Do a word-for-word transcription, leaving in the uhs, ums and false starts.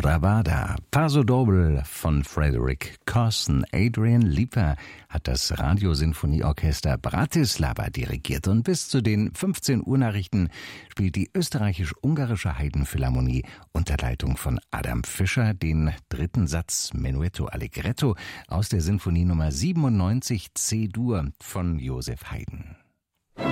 Strabada, Paso Doble von Frederick Corson. Adrian Lieper hat das Radiosinfonieorchester Bratislava dirigiert und bis zu den fünfzehn Uhr Nachrichten spielt die österreichisch-ungarische Heidenphilharmonie unter Leitung von Adam Fischer den dritten Satz Menuetto Allegretto aus der Sinfonie Nummer siebenundneunzig C-Dur von Joseph Haydn.